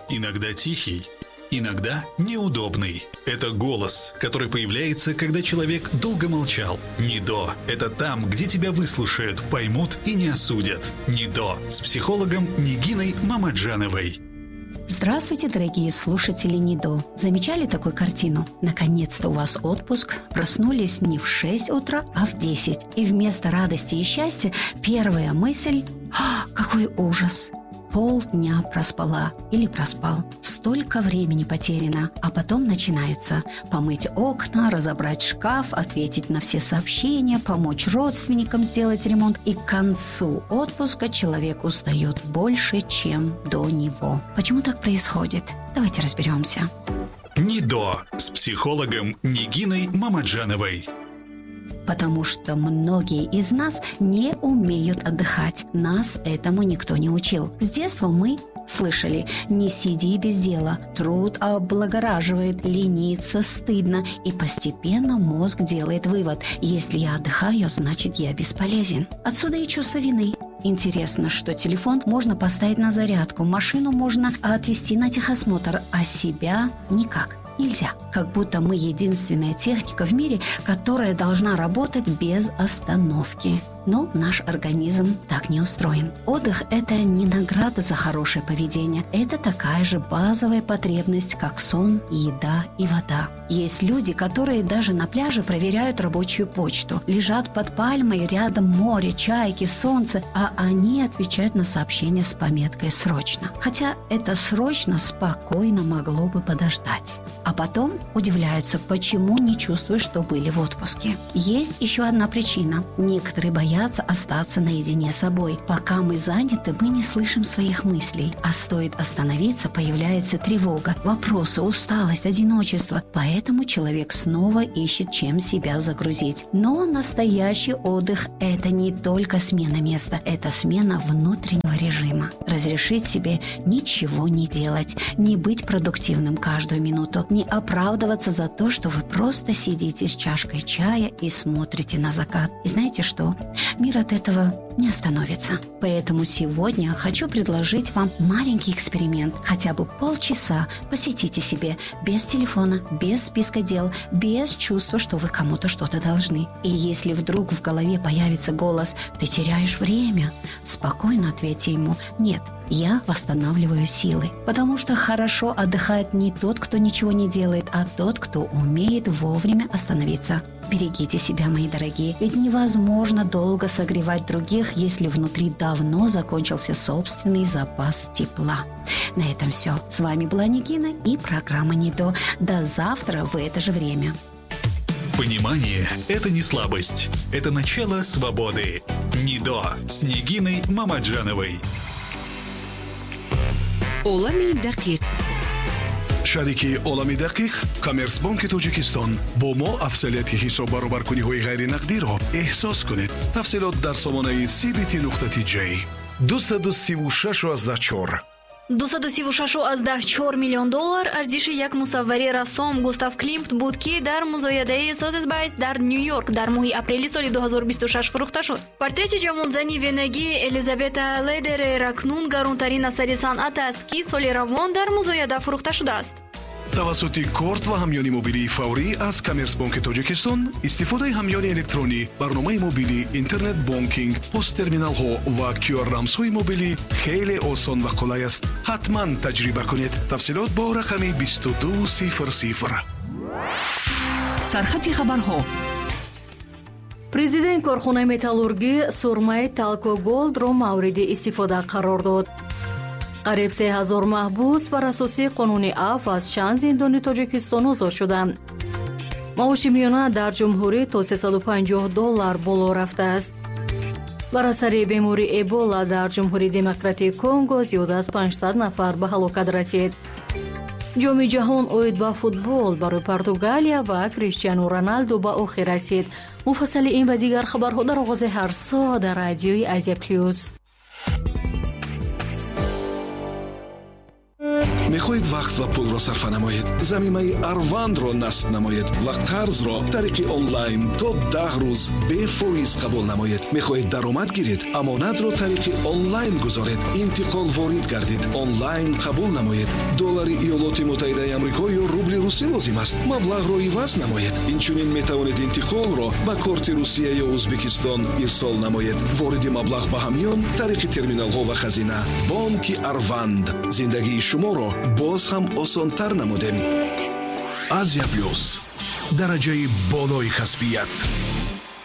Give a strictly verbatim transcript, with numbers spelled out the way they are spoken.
Иногда тихий, иногда неудобный. Это голос, который появляется, когда человек долго молчал. НИДО – это там, где тебя выслушают, поймут и не осудят. НИДО с психологом Нигиной Мамаджановой. Здравствуйте, дорогие слушатели НИДО. Замечали такую картину? Наконец-то у вас отпуск, проснулись не в шесть утра, а в десять. И вместо радости и счастья первая мысль «А, какой ужас!» Полдня проспала или проспал. Столько времени потеряно. А потом начинается помыть окна, разобрать шкаф, ответить на все сообщения, помочь родственникам сделать ремонт. И к концу отпуска человек устает больше, чем до него. Почему так происходит? Давайте разберемся. НИДО с психологом Нигиной Мамаджановой. Потому что многие из нас не умеют отдыхать. Нас этому никто не учил. С детства мы слышали: не сиди без дела, труд облагораживает, лениться стыдно. И постепенно мозг делает вывод: если я отдыхаю, значит я бесполезен. Отсюда и чувство вины. Интересно, что телефон можно поставить на зарядку, машину можно отвезти на техосмотр, а себя никак. Нельзя. Как будто мы единственная техника в мире, которая должна работать без остановки. Но наш организм так не устроен. Отдых – это не награда за хорошее поведение. Это такая же базовая потребность, как сон, еда и вода. Есть люди, которые даже на пляже проверяют рабочую почту. Лежат под пальмой, рядом море, чайки, солнце, а они отвечают на сообщения с пометкой «срочно». Хотя это «срочно» спокойно могло бы подождать. А потом удивляются, почему не чувствуют, что были в отпуске. Есть еще одна причина. Некоторые боятся остаться наедине с собой. Пока мы заняты, мы не слышим своих мыслей. А стоит остановиться, появляется тревога, вопросы, усталость, одиночество. Поэтому человек снова ищет, чем себя загрузить. Но настоящий отдых – это не только смена места, это смена внутреннего режима. Разрешить себе ничего не делать, не быть продуктивным каждую минуту, не оправдываться за то, что вы просто сидите с чашкой чая и смотрите на закат. И знаете что? Мир от этого не остановится. Поэтому сегодня хочу предложить вам маленький эксперимент. Хотя бы полчаса посвятите себе без телефона, без списка дел, без чувства, что вы кому-то что-то должны. И если вдруг в голове появится голос «ты теряешь время», спокойно ответьте ему «нет». Я восстанавливаю силы. Потому что хорошо отдыхает не тот, кто ничего не делает, а тот, кто умеет вовремя остановиться. Берегите себя, мои дорогие, ведь невозможно долго согревать других, если внутри давно закончился собственный запас тепла. На этом все. С вами была Нигина и программа НИДО. До завтра в это же время. Понимание – это не слабость. Это начало свободы. НИДО с Нигиной Мамаджановой. олами дақиқ. шарики олами дақиқ коммерсбанки тоҷикистон бо мо афзалияти ҳисоб баробаркуниҳои ғайринақдиро эҳсос кунед. тафсилот дар сомонаи си би ти нуқта ти ҷей дусаду сиву шашу аздаҳ чор дусаду сиву шашу аздаҳ чор миллион доллар арзиши як мусаввари рассом Густав Климт буд, ки дар музоядаи Созесбайс дар Нью-Йорк дар моҳи апрели соли ду ҳазору бисту шаш фурӯхта шуд. Портрети ҷавонзани венагӣ Элизабета Ледерер акнун гаронтарин асари санъат аст, ки соли равон дар музояда фурӯхта шудааст. тавассути корт ва ҳамёни мобилии фаврӣ аз коммерсбанки тоҷикистон истифодаи ҳамёни электронӣ, барномаи мобилӣ, интернет бонкинг, посттерминалҳо ва кю ар рамзҳои мобилӣ хеле осон ва қулай аст. ҳатман таҷриба кунед. тафсилот бо рақами бисту ду сифр сифр. сархати хабарҳо. президент корхонаи металлургӣ сурмаи Талко Голдро мавриди истифода қарор дод. қариб се ҳазор маҳбус бар асоси қонуни аф аз чанд зиндони Тоҷикистон озод шуданд. маоши миёна дар ҷумҳурӣ то сесаду панҷоҳ доллар боло рафтааст. бар асари беморӣ Эбола дар ҷумҳурии демократии Конго зиёда аз панҷсад нафар ба ҳалокат расид. ҷоми ҷаҳон оид ба футбол барои Португалия ва Криштиану Роналду ба охир расид. муфассали ин ва дигар хабарҳо дар оғози ҳар соат дар радиои Азия Плюс. мехоҳед вақт ва пулро сарфа намоед, замимаи Арвандро насб намоед ва қарзро тариқи онлайн то даҳ рӯз бефоиз қабул намоед. мехоҳед даромад гиред, амонатро тариқи онлайн гузоред, интиқол ворид гардид, онлайн қабул намоед. доллари иёлоти муттаҳидаи амрико ё рубли русӣ лозим аст. маблағро иваз намоед. инчунин метавонед интиқолро ба корти русия ё ӯзбекистон ирсол намоед. вориди маблағ ба ҳамён тариқи терминалҳо ва хазина. бонки Арванд зиндагии шуморо боз ҳам осонтар намудем. Азия плюс, дараҷаи болои касбият.